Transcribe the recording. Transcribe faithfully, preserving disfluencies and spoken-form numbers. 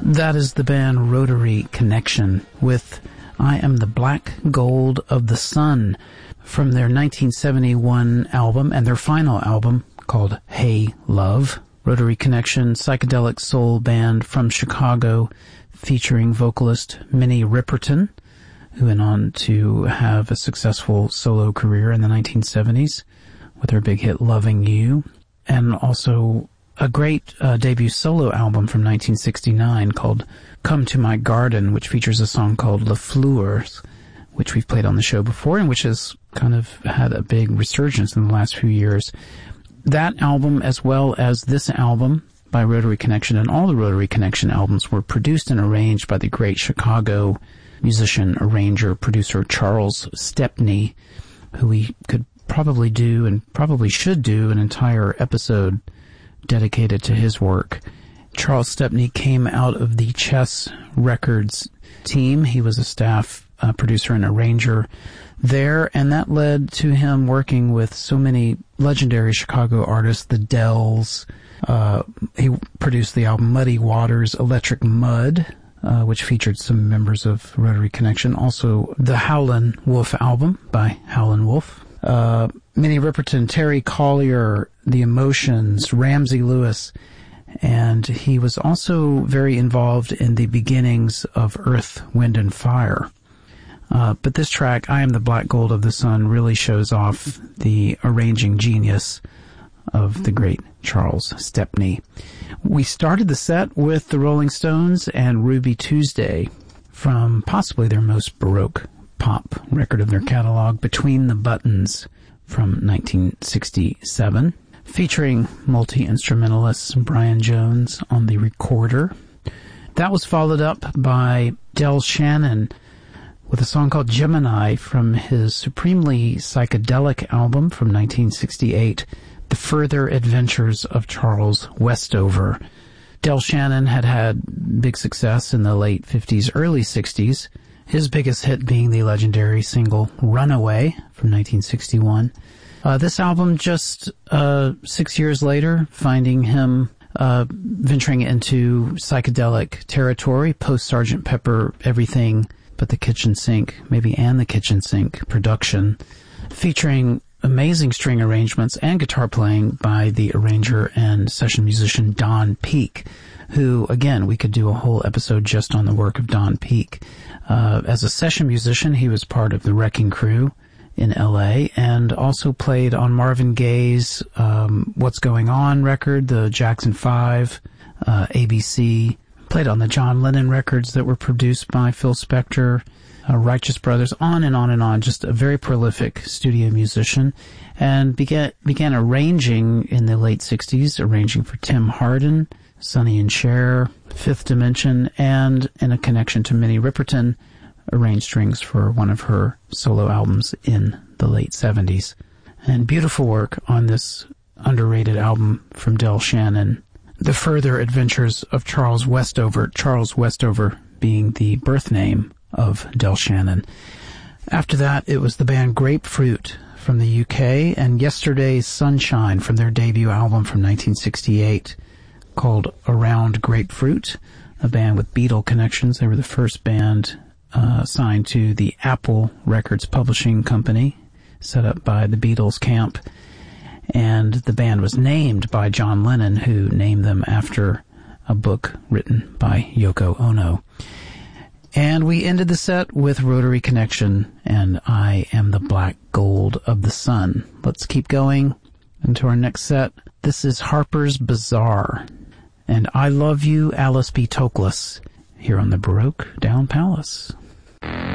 That is the band Rotary Connection with I Am the Black Gold of the Sun from their nineteen seventy-one album and their final album called Hey Love. Rotary Connection, psychedelic soul band from Chicago featuring vocalist Minnie Riperton, who went on to have a successful solo career in the nineteen seventies with her big hit Loving You, and also a great uh, debut solo album from nineteen sixty-nine called Come to My Garden, which features a song called Le Fleurs, which we've played on the show before and which has kind of had a big resurgence in the last few years. That album, as well as this album by Rotary Connection, and all the Rotary Connection albums, were produced and arranged by the great Chicago musician, arranger, producer Charles Stepney, who we could probably do and probably should do an entire episode dedicated to his work. Charles Stepney came out of the Chess Records team. He was a staff uh, producer and arranger there, and that led to him working with so many legendary Chicago artists, the Dells. Uh, he produced the album Muddy Waters, Electric Mud, uh, which featured some members of Rotary Connection. Also, the Howlin' Wolf album by Howlin' Wolf. Uh, Minnie Riperton, Terry Collier, The Emotions, Ramsey Lewis, and he was also very involved in the beginnings of Earth, Wind and Fire. Uh, but this track, I Am the Black Gold of the Sun, really shows off the arranging genius of the great Charles Stepney. We started the set with the Rolling Stones and Ruby Tuesday from possibly their most Baroque pop record of their catalog, Between the Buttons, from nineteen sixty-seven, featuring multi-instrumentalist Brian Jones on the recorder. That was followed up by Del Shannon with a song called Gemini from his supremely psychedelic album from nineteen sixty-eight, The Further Adventures of Charles Westover. Del Shannon had had big success in the late fifties, early sixties, his biggest hit being the legendary single Runaway from nineteen sixty-one. Uh, this album just uh, six years later, finding him uh, venturing into psychedelic territory, post-Sergeant Pepper, everything but the kitchen sink, maybe and the kitchen sink production, featuring amazing string arrangements and guitar playing by the arranger and session musician Don Peake, who, again, we could do a whole episode just on the work of Don Peake. Uh, as a session musician, he was part of the Wrecking Crew in L A and also played on Marvin Gaye's um, What's Going On record, the Jackson five, uh, A B C, played on the John Lennon records that were produced by Phil Spector, uh, Righteous Brothers, on and on and on. Just a very prolific studio musician, and began began arranging in the late sixties, arranging for Tim Hardin, Sonny and Cher, Fifth Dimension, and in a connection to Minnie Riperton, arranged strings for one of her solo albums in the late seventies. And beautiful work on this underrated album from Del Shannon, The Further Adventures of Charles Westover, Charles Westover being the birth name of Del Shannon. After that, it was the band Grapefruit from the U K and Yesterday's Sunshine from their debut album from nineteen sixty-eight called Around Grapefruit, a band with Beatle connections. They were the first band uh, signed to the Apple Records publishing company, set up by the Beatles camp. And the band was named by John Lennon, who named them after a book written by Yoko Ono. And we ended the set with Rotary Connection and I Am the Black Gold of the Sun. Let's keep going into our next set. This is Harper's Bazaar and I Love You, Alice B. Toklas, here on the Baroque Down Palace.